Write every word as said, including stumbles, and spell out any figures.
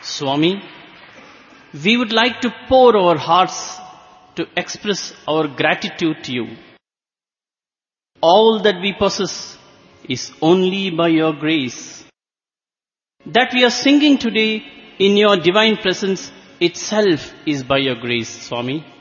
Swami, we would like to pour our hearts to express our gratitude to you. All that we possess is only by your grace. That we are singing today in your divine presence itself is by your grace, Swami.